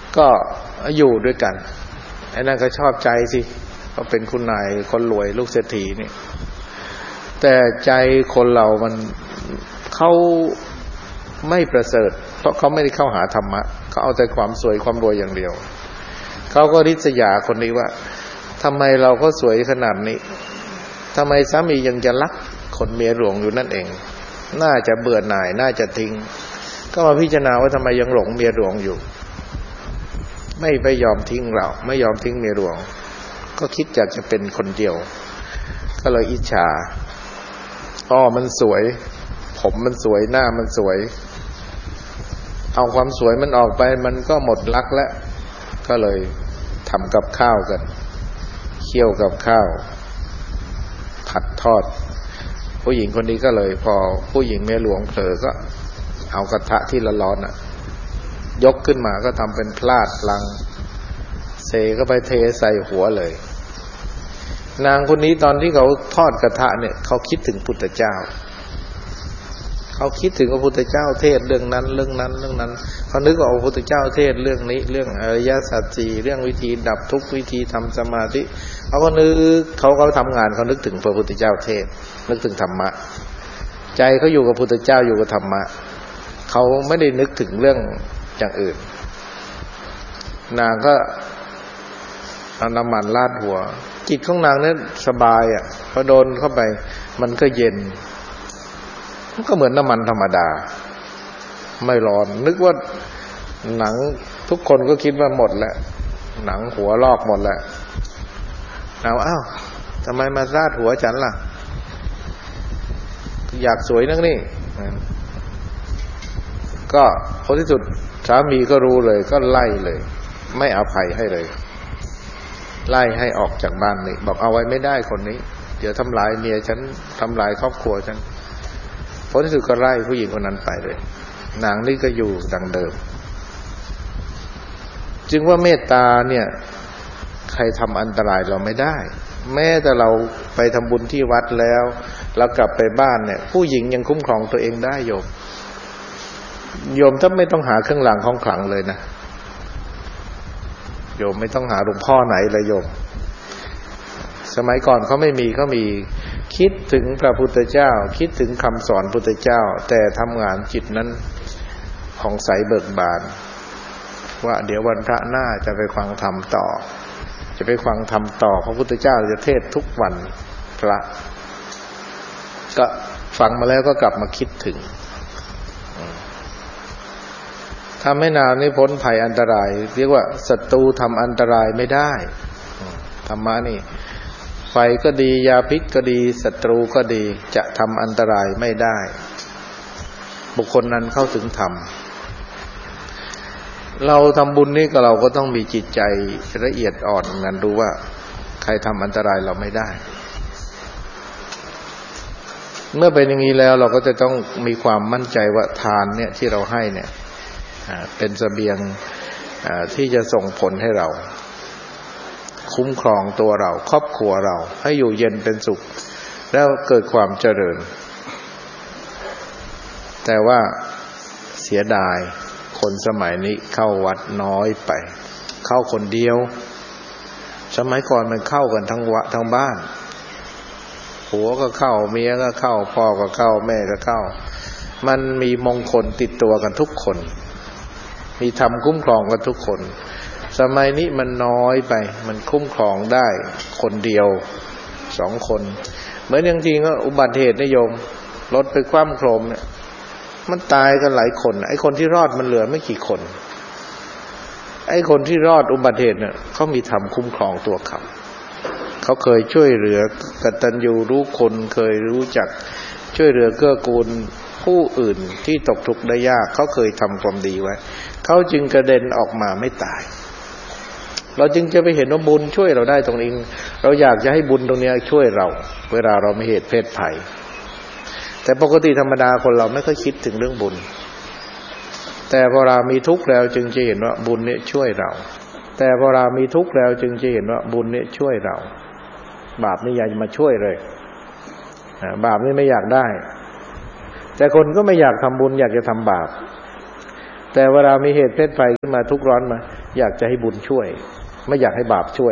ก็อยู่ด้วยกันไอ้นั่นก็ชอบใจสิก็เป็นคุณนายคนรวยลูกเศรษฐีนี่แต่ใจคนเรามันเขาไม่ประเสริฐเพราะเขาไม่ได้เข้าหาธรรมะเขาเอาแต่ความสวยความรวยอย่างเดียวเขาก็ริษยาคนนี้ว่าทำไมเราก็สวยขนาดนี้ทำไมสามียังจะรักคนเมียหลวงอยู่นั่นเองน่าจะเบื่อหน่ายน่าจะทิ้งก็มาพิจารณาว่าทำไมยังหลงเมียหลวงอยู่ไม่ไปยอมทิ้งเราไม่ยอมทิ้งเมียหลวงก็คิดอยากจะเป็นคนเดียวก็เลยอิจฉามันสวยผมมันสวยหน้ามันสวยเอาความสวยมันออกไปมันก็หมดรักแล้วก็เลยทำกับข้าวกันเคี่ยวกับข้าวผัดทอดผู้หญิงคนนี้ก็เลยพอผู้หญิงเมียหลวงเผลอก็เอากระทะที่ร้อนๆยกขึ้นมาก็ทำเป็นพลาดลังเสก็ไปเทใส่หัวเลยนางคนนี้ตอนที่เขาทอดกระทะเนี่ยเขาคิดถึงพุทธเจ้าเขาคิดถึงพระพุทธเจ้าเทศเรื่องนั้นเรื่องนั้นเรื่องนั้นเขานึกว่าพระพุทธเจ้าเทศเรื่องนี้เรื่องอริยสัจสี่เรื่องวิธีดับทุกข์วิธีทำสมาธิเขาก็นึกเขาทำงานเขานึกถึงพระพุทธเจ้าเทศนึกถึงธรรมะใจเขาอยู่กับพระพุทธเจ้าอยู่กับธรรมะเขาไม่ได้นึกถึงเรื่องอย่างอื่นนางก็เอาน้ำมันราดหัวจิตของนางนั้นสบายพอโดนเข้าไปมันก็เย็นมันก็เหมือนน้ำมันธรรมดาไม่ร้อนนึกว่าหนังทุกคนก็คิดว่าหมดแล้วหนังหัวลอกหมดแล้วอ้าวทำไมมาราดหัวฉันล่ะอยากสวยนักนี่ก็ผลที่สุดสามีก็รู้เลยก็ไล่เลยไม่อภัยให้เลยไล่ให้ออกจากบ้านนี่บอกเอาไว้ไม่ได้คนนี้เดี๋ยวทำลายเมียฉันทำลายครอบครัวฉันผลที่สุดก็ไล่ผู้หญิงคนนั้นไปเลยนางนี่ก็อยู่ดังเดิมจึงว่าเมตตาเนี่ยใครทำอันตรายเราไม่ได้แม้แต่เราไปทำบุญที่วัดแล้วเรากลับไปบ้านเนี่ยผู้หญิงยังคุ้มครองตัวเองได้โยมถ้าไม่ต้องหาเครื่องรางของขลังเลยนะโยมไม่ต้องหาหลวงพ่อไหนเลยโยมสมัยก่อนเขาไม่มีเขามีคิดถึงพระพุทธเจ้าคิดถึงคำสอนพุทธเจ้าแต่ทำงานจิตนั้นผ่องใสเบิกบานว่าเดี๋ยววันพระหน้าจะไปฟังธรรมต่อจะไปฟังธรรมต่อพระพุทธเจ้าจะเทศทุกวันพระก็ฟังมาแล้วก็กลับมาคิดถึงทำให้นานนี้พ้นภัยอันตรายเรียกว่าศัตรูทำอันตรายไม่ได้ธรรมะนี่ไฟก็ดียาพิษก็ดีศัตรูก็ดีจะทำอันตรายไม่ได้บุคคลนั้นเข้าถึงธรรมเราทำบุญนี่ก็เราก็ต้องมีจิตใจละเอียดอ่อนงั้นรู้ว่าใครทำอันตรายเราไม่ได้เมื่อเป็นอย่างนี้แล้วเราก็จะต้องมีความมั่นใจว่าทานเนี่ยที่เราให้เนี่ยเป็นเสบียงที่จะส่งผลให้เราคุ้มครองตัวเราครอบครัวเราให้อยู่เย็นเป็นสุขแล้วเกิดความเจริญแต่ว่าเสียดายคนสมัยนี้เข้าวัดน้อยไปเข้าคนเดียวสมัยก่อนมันเข้ากันทั้งบ้านผัวก็เข้าเมียก็เข้าพ่อก็เข้าแม่ก็เข้ามันมีมงคลติดตัวกันทุกคนมีธรรมคุ้มครองกันทุกคนสมัยนี้มันน้อยไปมันคุ้มครองได้คนเดียว2 คนเหมือนอย่างจริงก็อุบัติเหตุนิยมรถไปคว่ำโครมเนี่ยมันตายกันหลายคนไอ้คนที่รอดมันเหลือไม่กี่คนไอ้คนที่รอดอุบัติเหตุเนี่ยเขามีธรรมคุ้มครองตัวเขาเคยช่วยเหลือกตัญญูรู้คุณเคยรู้จักช่วยเหลือเกื้อกูลผู้อื่นที่ตกทุกข์ได้ยากเขาเคยทำความดีไว้เขาจึงกระเด็นออกมาไม่ตายเราจึงจะไปเห็นว่าบุญช่วยเราได้ตรงนี้เราอยากจะให้บุญตรงนี้ช่วยเราเวลาเรามีเหตุเพศภัยแต่ปกติธรรมดาคนเราไม่ค่อยคิดถึงเรื่องบุญแต่พอเรามีทุกข์แล้วจึงจะเห็นว่าบุญนี้ช่วยเราแต่พอเรามีทุกข์แล้วจึงจะเห็นว่าบุญนี้ช่วยเราบาปนี่อยากจะมาช่วยเลยบาปนี่ไม่อยากได้แต่คนก็ไม่อยากทำบุญอยากจะทำบาปแต่แต่เวลามีเหตุเพศภัยขึ้นมาทุกข์ร้อนมาอยากจะให้บุญช่วยไม่อยากให้บาปช่วย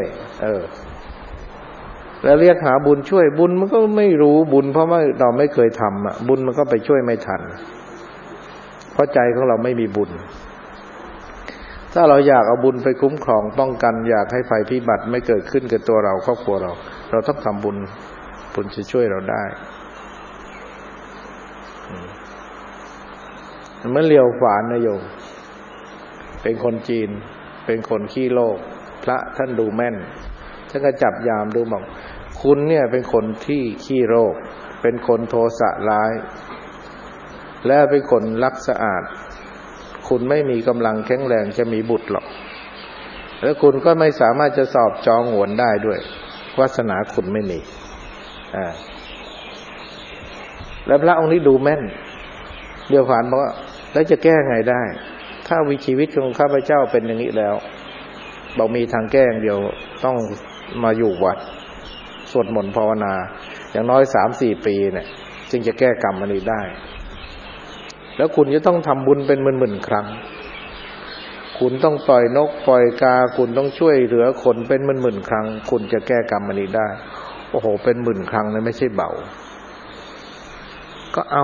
แล้วเรียกหาบุญช่วยบุญมันก็ไม่รู้บุญเพราะว่าเราไม่เคยทำบุญมันก็ไปช่วยไม่ทันเพราะใจของเราไม่มีบุญถ้าเราอยากเอาบุญไปคุ้มครองป้องกันอยากให้ภัยพิบัติไม่เกิดขึ้นกับตัวเราครอบครัวเราต้องทำบุญบุญจะช่วยเราได้เหมือนเลียวฝานนะโยมเป็นคนจีนเป็นคนขี้โลภพระท่านดูแม่นท่านก็จับยามดูบอกคุณเนี่ยเป็นคนที่ขี้โรคเป็นคนโทสะร้ายและเป็นคนรักสะอาดคุณไม่มีกำลังแข็งแรงจะมีบุตรหรอกแล้วคุณก็ไม่สามารถจะสอบจองหวนได้ด้วยวาสนาคุณไม่มีแล้วพระองค์นี้ดูแม่นเดี๋ยวผ่านบอกว่าแล้วจะแก้ไงได้ถ้าวิชีวิตของข้าพเจ้าเป็นอย่างนี้แล้วบอกมีทางแก้อย่างเดียวต้องมาอยู่วัดสวดมนต์ภาวนาอย่างน้อย 3-4 ปีเนี่ยจึงจะแก้กรรมอันนี้ได้แล้วคุณจะต้องทำบุญเป็นหมื่นๆครั้งคุณต้องปล่อยนกปล่อยกาคุณต้องช่วยเหลือคนเป็นหมื่นๆครั้งคุณจะแก้กรรมอันนี้ได้โอ้โหเป็นหมื่นครั้งนะไม่ใช่เบาก็เอา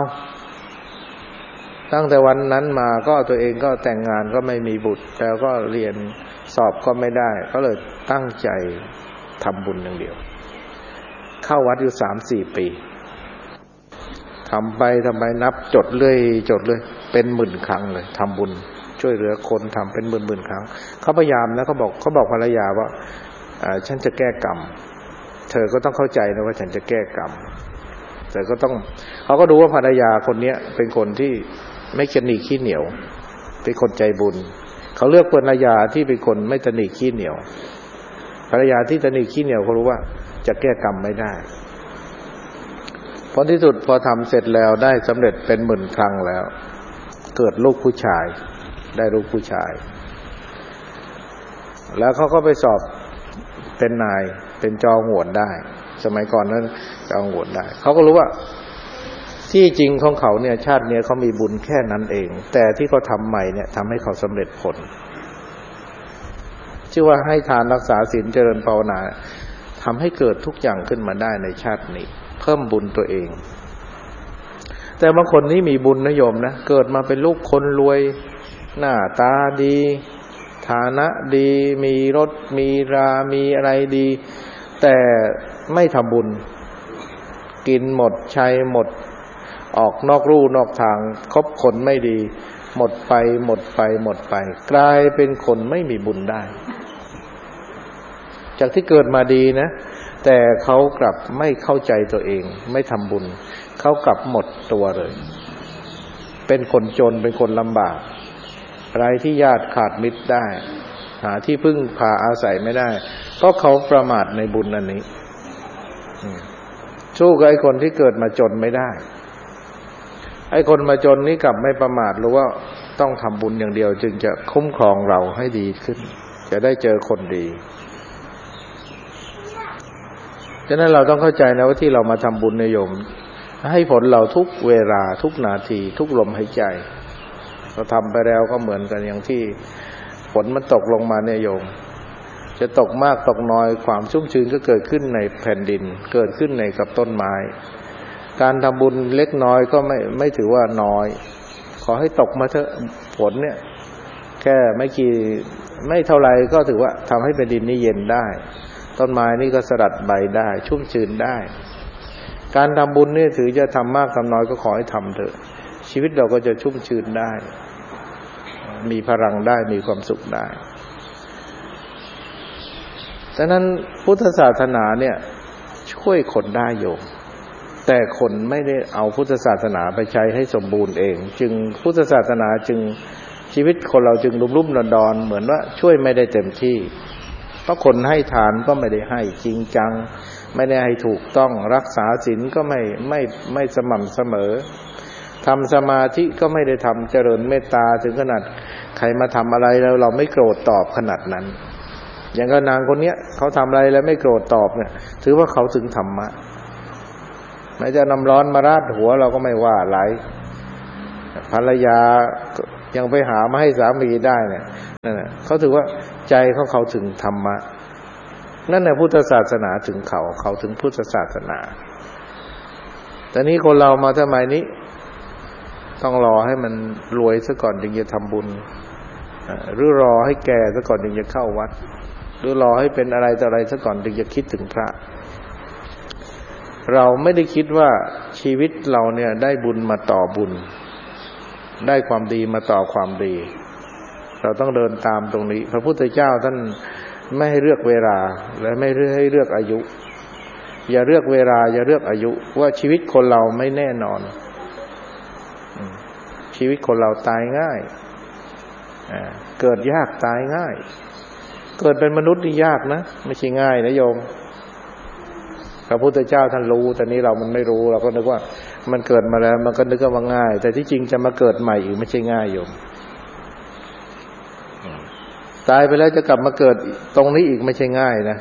ตั้งแต่วันนั้นมาก็ตัวเองก็แต่งงานก็ไม่มีบุตรแล้วก็เรียนสอบก็ไม่ได้ก็เลยตั้งใจทำบุญอย่างเดียวเข้าวัดอยู่ 3-4 ปีทำไปนับจดเรื่อยเป็นหมื่นครั้งเลยทำบุญช่วยเหลือคนทำเป็นหมื่นครั้งเขาพยายามนะเขาบอกภรรยาว่าฉันจะแก้กรรมเธอก็ต้องเข้าใจนะว่าฉันจะแก้กรรมแต่ก็ต้องเขาก็ดูว่าภรรยาคนนี้เป็นคนที่ไม่ตนีขี้เหนียวเป็นคนใจบุญเขาเลือกภรรยาที่เป็นคนไม่ตนีขี้เหนียวภรรยาที่ตนีขี้เหนียวเขารู้ว่าจะแก้กรรมไม่ได้ผลที่สุดพอทำเสร็จแล้วได้สำเร็จเป็นหมื่นครั้งแล้วเกิดลูกผู้ชายได้ลูกผู้ชายแล้วเขาก็ไปสอบเป็นนายเป็นจอหวนได้สมัยก่อนนั้นจอหวนได้เขาก็รู้ว่าที่จริงของเขาเนี่ยชาตินี้เขามีบุญแค่นั้นเองแต่ที่เขาทำใหม่เนี่ยทำให้เขาสำเร็จผลชื่อว่าให้ทานรักษาศีลเจริญภาวนาทำให้เกิดทุกอย่างขึ้นมาได้ในชาตินี้เพิ่มบุญตัวเองแต่บางคนนี่มีบุญนะโยมนะเกิดมาเป็นลูกคนรวยหน้าตาดีฐานะดีมีรถมีรามีอะไรดีแต่ไม่ทำบุญกินหมดใช้หมดออกนอกลู่นอกทางคบคนไม่ดีหมดไปกลายเป็นคนไม่มีบุญได้จากที่เกิดมาดีนะแต่เขากลับไม่เข้าใจตัวเองไม่ทำบุญเขากลับหมดตัวเลยเป็นคนจนเป็นคนลำบากไร้ที่ญาติขาดมิตรได้หาที่พึ่งพาอาศัยไม่ได้เพราะเขาประมาทในบุญอันนี้สู้กับไอ้คนที่เกิดมาจนไม่ได้ไอ้คนมาจนนี้กลับไม่ประมาทรู้ว่าต้องทำบุญอย่างเดียวจึงจะคุ้มครองเราให้ดีขึ้นจะได้เจอคนดีฉะนั้นเราต้องเข้าใจนะว่าที่เรามาทำบุญโยมให้ผลเราทุกเวลาทุกนาทีทุกลมหายใจเราทำไปแล้วก็เหมือนกันอย่างที่ฝนมันตกลงมาเนี่ยโยมจะตกมากตกน้อยความชุ่มชื้นก็เกิดขึ้นในแผ่นดินเกิดขึ้นในกับต้นไม้การทำบุญเล็กน้อยก็ไม่ถือว่าน้อยขอให้ตกมาเถอะฝนเนี่ยแค่ไม่เท่าไรก็ถือว่าทำให้แผ่นดินนี้เย็นได้ต้นไม้นี่ก็สลัดใบได้ชุ่มชื้นได้การทำบุญนี่ถือจะทำมากทำน้อยก็ขอให้ทำเถอะชีวิตเราก็จะชุ่มชื้นได้มีพลังได้มีความสุขได้ฉะนั้นพุทธศาสนาเนี่ยช่วยคนได้โยมแต่คนไม่ได้เอาพุทธศาสนาไปใช้ให้สมบูรณ์เองจึงพุทธศาสนาจึงชีวิตคนเราจึงลุ่มๆดอนๆเหมือนว่าช่วยไม่ได้เต็มที่เพราะคนให้ทานก็ไม่ได้ให้จริงจังไม่ได้ให้ถูกต้องรักษาศีลก็ไม่สม่ำเสมอทำสมาธิก็ไม่ได้ทำเจริญเมตตาถึงขนาดใครมาทำอะไรแล้วเราไม่โกรธตอบขนาดนั้นอย่างกับนางคนเนี้ยเขาทำอะไรแล้วไม่โกรธตอบเนี่ยถือว่าเขาถึงธรรมะไม่จะน้ำร้อนมาราดหัวเราก็ไม่ว่าอะไรภรรยายังไปหามาให้สามีได้เนี่ยนั่นแหละเขาถือว่าใจของเขาถึงธรรมะนั่นแหละพุทธศาสนาถึงเขาถึงพุทธศาสนาแต่นี้คนเรามาสมัยนี้ต้องรอให้มันรวยซะก่อนถึงจะทำบุญหรือรอให้แก่ซะก่อนถึงจะเข้าวัดหรือรอให้เป็นอะไรต่ออะไรซะก่อนถึงจะคิดถึงพระเราไม่ได้คิดว่าชีวิตเราเนี่ยได้บุญมาต่อบุญได้ความดีมาต่อความดีเราต้องเดินตามตรงนี้พระพุทธเจ้าท่านไม่ให้เลือกเวลาและไม่ให้เลือกอายุอย่าเลือกเวลาอย่าเลือกอายุว่าชีวิตคนเราไม่แน่นอนชีวิตคนเราตายง่ายเกิดยากตายง่ายเกิดเป็นมนุษย์นี่ยากนะไม่ใช่ง่ายนะโยมพระพุทธเจ้าท่านรู้แต่นี้เรามันไม่รู้เราก็นึกว่ามันเกิดมาแล้วมันก็นึกว่าง่ายแต่ที่จริงจะมาเกิดใหม่อีกไม่ใช่ง่ายโยมตายไปแล้วจะกลับมาเกิดตรงนี้อีกไม่ใช่ง่ายนะ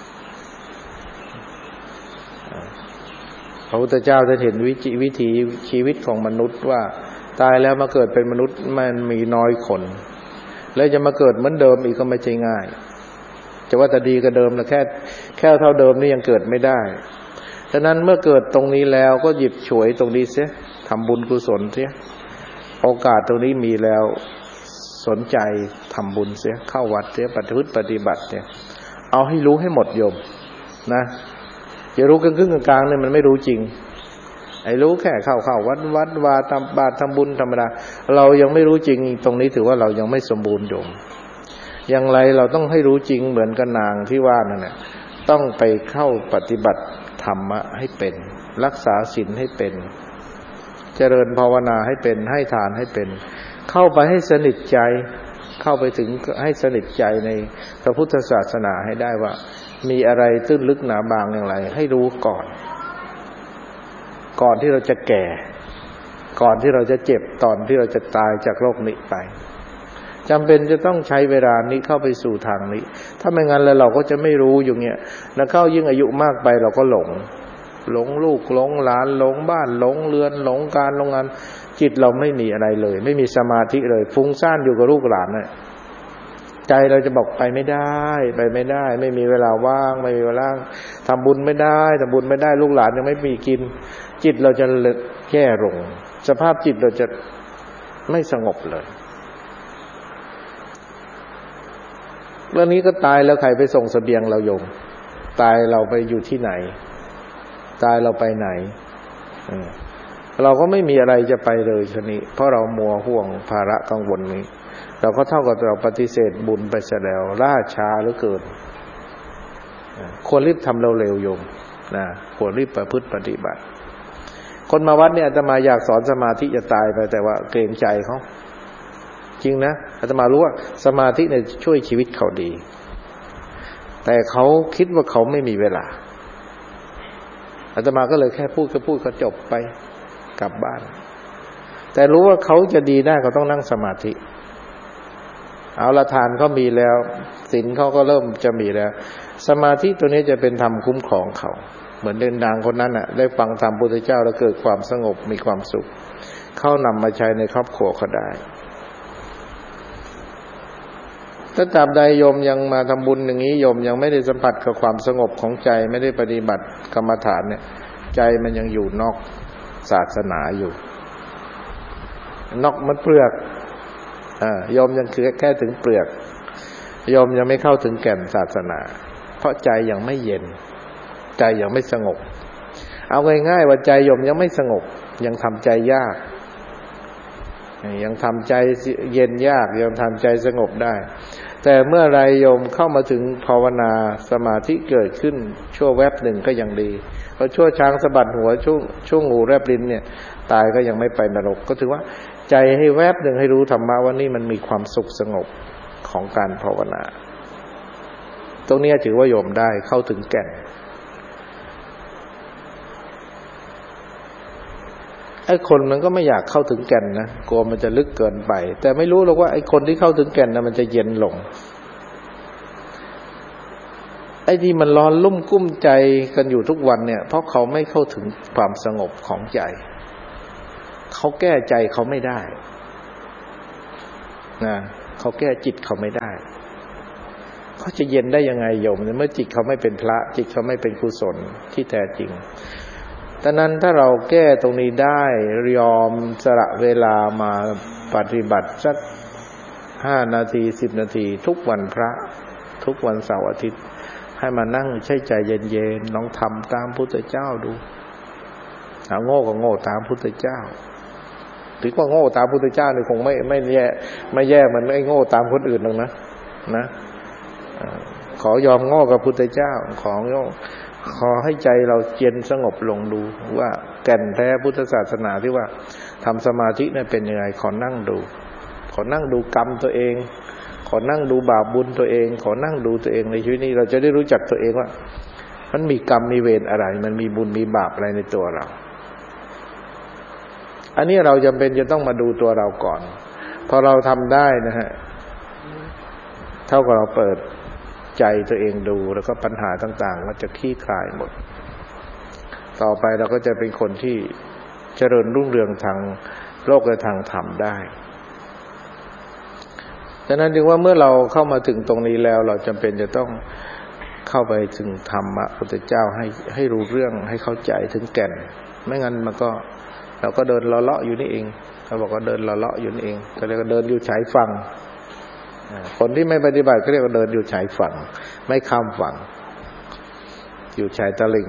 พระพุทธเจ้าท่านเห็นวิถีชีวิตของมนุษย์ว่าตายแล้วมาเกิดเป็นมนุษย์มันมีน้อยคนแล้วจะมาเกิดเหมือนเดิมอีกก็ไม่ใช่ง่ายจะว่าแต่ดีก็เดิมแล้วแค่เท่าเดิมนี่ยังเกิดไม่ได้ฉะนั้นเมื่อเกิดตรงนี้แล้วก็หยิบฉวยตรงนี้เสียทำบุญกุศลเสียโอกาสตรงนี้มีแล้วสนใจทำบุญเสียเข้าวัดเสียปฏิบัติเนี่ยเอาให้รู้ให้หมดโยมนะอย่ารู้ครึ่งๆกลางๆเนี่ยมันไม่รู้จริงไอ้รู้แค่เข้าวัดวาทำบาตรทำบุญธรรมดาเรายังไม่รู้จริงตรงนี้ถือว่าเรายังไม่สมบูรณ์โยมอย่างไรเราต้องให้รู้จริงเหมือนกับนางที่ว่านั่นแหละต้องไปเข้าปฏิบัติธรรมะให้เป็นรักษาศีลให้เป็นเจริญภาวนาให้เป็นให้ทานให้เป็นเข้าไปให้สนิทใจเข้าไปถึงให้สนิทใจในพระพุทธศาสนาให้ได้ว่ามีอะไรตื้นลึกหนาบางอย่างไรให้รู้ก่อนที่เราจะแก่ก่อนที่เราจะเจ็บตอนที่เราจะตายจากโลกนี้ไปจำเป็นจะต้องใช้เวลานี้เข้าไปสู่ทางนี้ถ้าไม่งั้นแล้วเราก็จะไม่รู้อยู่เงี้ยแล้วเข้ายิ่งอายุมากไปเราก็หลงลูกหลงหลานหลงบ้านหลงเรือนหลงการหลงงานจิตเราไม่มีอะไรเลยไม่มีสมาธิเลยฟุ้งซ่านอยู่กับลูกหลานน่ะใจเราจะบอกไปไม่ได้ไม่มีเวลาว่างไม่มีเวลาทำบุญไม่ได้ลูกหลานยังไม่มีกินจิตเราจะแย่ลงสภาพจิตเราจะไม่สงบเลยเรื่องนี้ก็ตายแล้วใครไปส่งเสบียงเราโยมตายเราไปอยู่ที่ไหนตายเราไปไหนเราก็ไม่มีอะไรจะไปเลยชนี้เพราะเรามัวห่วงภาระกังวลนี้เราก็เท่ากับเราปฏิเสธบุญไปเสียแล้วล่าช้าเหลือเกินควรรีบทำเร็วๆโยมนะควรรีบประพฤติปฏิบัติคนมาวัดเนี่ยอาตมาอยากสอนสมาธิจะตายไปแต่ว่าเกรงใจเขาจริงนะอาตมารู้ว่าสมาธิเนี่ยช่วยชีวิตเขาดีแต่เขาคิดว่าเขาไม่มีเวลาอาตมาก็เลยแค่พูดก็จบไปกลับบ้านแต่รู้ว่าเขาจะดีได้เขาต้องนั่งสมาธิเอาละทานเขามีแล้วศีลเขาก็เริ่มจะมีแล้วสมาธิตัวนี้จะเป็นธรรมคุ้มครองเขาเหมือนเดินนางคนนั้นน่ะได้ฟังธรรมพุทธเจ้าแล้วเกิดความสงบมีความสุขเขานำมาใช้ในครอบครัวเขาได้ถ้าตราบใดโยมยังมาทำบุญอย่างนี้โยมยังไม่ได้สัมผัสกับความสงบของใจไม่ได้ปฏิบัติกรรมฐานเนี่ยใจมันยังอยู่นอกศาสนาอยู่นอกมันเปลือกโยมยังแค่ถึงเปลือกโยมยังไม่เข้าถึงแก่นศาสนาเพราะใจยังไม่เย็นใจยังไม่สงบเอาง่ายๆว่าใจโยมยังไม่สงบยังทำใจยากยังทำใจเย็นยากยังทำใจสงบได้แต่เมื่อไรโยมเข้ามาถึงภาวนาสมาธิเกิดขึ้นชั่วแวบหนึ่งก็ยังดีเพราะชั่วช้างสะบัดหัวช่วงงูแลบลิ้นเนี่ยตายก็ยังไม่ไปนรกก็ถือว่าใจให้แวบหนึ่งให้รู้ธรรมะว่านี่มันมีความสุขสงบของการภาวนาตรงนี้ถือว่าโยมได้เข้าถึงแก่นไอ้คนมันก็ไม่อยากเข้าถึงแก่นนะกลัวมันจะลึกเกินไปแต่ไม่รู้หรอกว่าไอ้คนที่เข้าถึงแก่นนะมันจะเย็นลงไอ้ที่มันร้อนลุ่มกุ้มใจกันอยู่ทุกวันเนี่ยเพราะเขาไม่เข้าถึงความสงบของใจเขาแก้ใจเขาไม่ได้นะเขาแก้จิตเขาไม่ได้เขาจะเย็นได้ยังไงโยมเมื่อจิตเขาไม่เป็นพระจิตเขาไม่เป็นกุศลที่แท้จริงดังนั้นถ้าเราแก้ตรงนี้ได้ยอมสละเวลามาปฏิบัติสัก5 นาที10 นาทีทุกวันพระทุกวันเสาร์อาทิตย์ให้มานั่งใช้ใจเย็นๆลองทำตามพุทธเจ้าดูเอาโง่ก็โง่ตามพุทธเจ้าถึงว่าโง่ตามพุทธเจ้านี่คงไม่แย่มันไม่โง่ตามคนอื่นหรอกนะขอยอมโง่กับพุทธเจ้าขอให้ใจเราเย็นสงบลงดูว่าแก่นแท้พุทธศาสนาที่ว่าทำสมาธินั้นเป็นยังไงขอนั่งดูกรรมตัวเองขอนั่งดูบาปบุญตัวเองขอนั่งดูตัวเองในชีวิตนี้เราจะได้รู้จักตัวเองว่ามันมีกรรมมีเวรอะไรมันมีบุญมีบาปอะไรในตัวเราอันนี้เราจำเป็นจะต้องมาดูตัวเราก่อนพอเราทำได้นะฮะเท่ากับเราเปิดใจตัวเองดูแล้วก็ปัญหาต่างๆก็จะคลี่คลายหมดต่อไปเราก็จะเป็นคนที่เจริญรุ่งเรืองทางโลกและทางธรรมได้ฉะนั้นจึงว่าเมื่อเราเข้ามาถึงตรงนี้แล้วเราจำเป็นจะต้องเข้าไปถึงธรรมะพุทธเจ้าให้รู้เรื่องให้เข้าใจถึงแก่นไม่งั้นมันก็เราก็เดินเลาะๆอยู่นี่เองเขาบอกว่าเดินเลาะๆอยู่นี่เองก็เรียกว่าเดินอยู่ชายฝั่งคนที่ไม่ปฏิบัติเขาเรียกว่าเดินอยู่ชายฝั่งไม่ข้ามฝั่งอยู่ชายตลิ่ง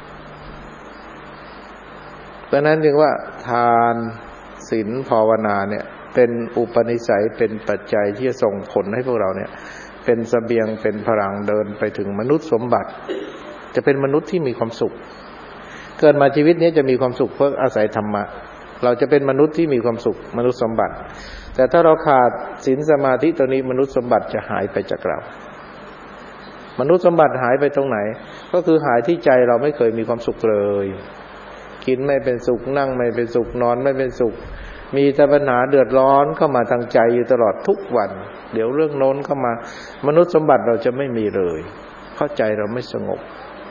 เพราะนั้นจึงว่าทานศีลภาวนาเนี่ยเป็นอุปนิสัยเป็นปัจจัยที่จะส่งผลให้พวกเราเนี่ยเป็นเสบียงเป็นพลังเดินไปถึงมนุษย์สมบัติจะเป็นมนุษย์ที่มีความสุขเกิดมาชีวิตนี้จะมีความสุขเพราะอาศัยธรรมะเราจะเป็นมนุษย์ที่มีความสุขมนุษย์สมบัติแต่ถ้าเราขาดศีลสมาธิตัวนี้มนุษย์สมบัติจะหายไปจากเรามนุษย์สมบัติหายไปตรงไหนก็คือหายที่ใจเราไม่เคยมีความสุขเลยกินไม่เป็นสุขนั่งไม่เป็นสุขนอนไม่เป็นสุขมีแต่ปัญหาเดือดร้อนเข้ามาทางใจอยู่ตลอดทุกวันเดี๋ยวเรื่องโน้นเข้ามามนุษย์สมบัติเราจะไม่มีเลยเพราะใจเราไม่สงบ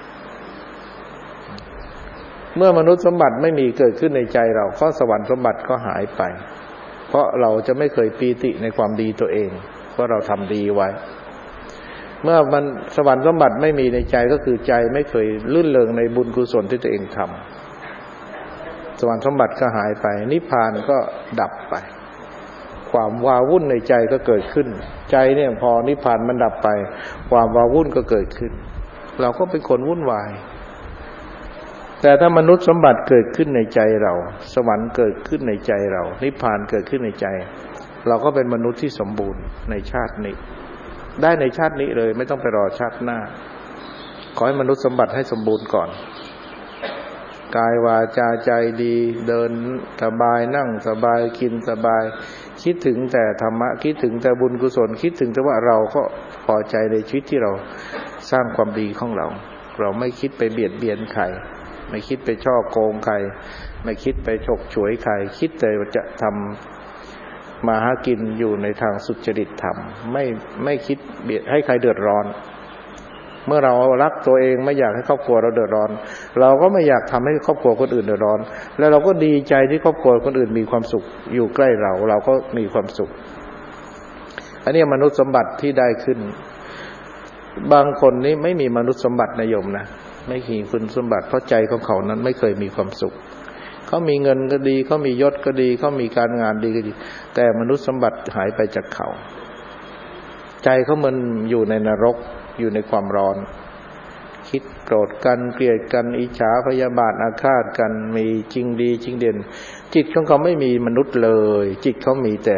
เมื่อมนุษย์สมบัติไม่มีเกิดขึ้นในใจเราข้อสวรรค์สมบัติก็หายไปเพราะเราจะไม่เคยปีติในความดีตัวเองเพราะเราทำดีไว้เมื่อมันสวรรค์สมบัติไม่มีในใจก็คือใจไม่เคยลื่นเริงในบุญกุศลที่ตัวเองทำสวรรค์สมบัติก็หายไปนิพพานก็ดับไปความว้าวุ่นในใจก็เกิดขึ้นใจเนี่ยพอนิพพานมันดับไปความว้าวุ่นก็เกิดขึ้นเราก็เป็นคนวุ่นวายแต่ถ้ามนุษย์สมบัติเกิดขึ้นในใจเราสวรรค์เกิดขึ้นในใจเรานิพพานเกิดขึ้นในใจเราก็เป็นมนุษย์ที่สมบูรณ์ในชาตินี้ได้ในชาตินี้เลยไม่ต้องไปรอชาติหน้าขอให้มนุษย์สมบัติให้สมบูรณ์ก่อนกายวาจาใจดีเดินสบายนั่งสบายกินสบายคิดถึงแต่ธรรมะคิดถึงแต่บุญกุศลคิดถึงแต่ว่าเราก็พอใจในชีวิตที่เราสร้างความดีของเราไม่คิดไปเบียดเบียนใครไม่คิดไปฉ้อโกงใครไม่คิดไปฉกฉวยใครคิดแต่ว่าจะทำมาหากินอยู่ในทางสุจริตธรรมไม่คิดเบียดให้ใครเดือดร้อนเมื่อเรารักตัวเองไม่อยากให้ครอบครัวเราเดือดร้อนเราก็ไม่อยากทำให้ครอบครัวคนอื่นเดือดร้อนแล้วเราก็ดีใจที่ครอบครัวคนอื่นมีความสุขอยู่ใกล้เราก็มีความสุขอันนี้มนุษย์สมบัติที่ได้ขึ้นบางคนนี่ไม่มีมนุษย์สมบัตินะโยมนะไม่มีคุณสมบัติเพราะใจของเขานั้นไม่เคยมีความสุขเขามีเงินก็ดีเขามียศก็ดีเขามีการงานดีก็ดีแต่มนุษย์สมบัติหายไปจากเขาใจเขามันอยู่ในนรกอยู่ในความร้อนคิดโกรธกันเกลียดกันอิจฉาพยาบาทอาฆาตกันมีจริงดีจริงเด่นจิตของเขาไม่มีมนุษย์เลยจิตเขามีแต่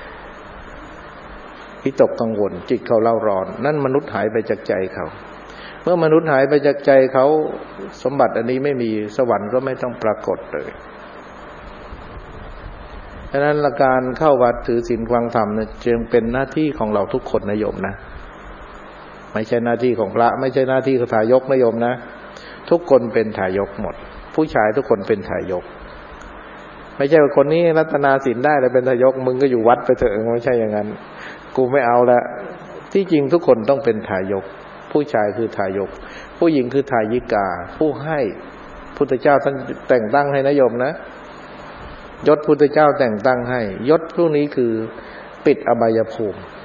วิตกกังวลจิตเขาเล่าร้อนนั่นมนุษย์หายไปจากใจเขาเมื่อมนุษย์หายไปจากใจเขาสมบัติอันนี้ไม่มีสวรรค์ก็ไม่ต้องปรากฏเลยดังนั้นการเข้าวัดถือศีลฟังธรรมเนี่ยจึงเป็นหน้าที่ของเราทุกคนนะโยมนะไม่ใช่หน้าที่ของพระไม่ใช่หน้าที่ของทายกนะโยมนะทุกคนเป็นทายกหมดผู้ชายทุกคนเป็นทายกไม่ใช่ว่าคนนี้รัตนาศีลได้แล้วเป็นทายกมึงก็อยู่วัดไปเถอะไม่ใช่อย่างนั้นกูไม่เอาละที่จริงทุกคนต้องเป็นทายกผู้ชายคือทายกผู้หญิงคือทายิกาผู้ให้พุทธเจ้าท่านแต่งตั้งให้นะโยมนะยศพุทธเจ้าแต่งตั้งให้ยศพวกนี้คือเปปิดอบายภูมิ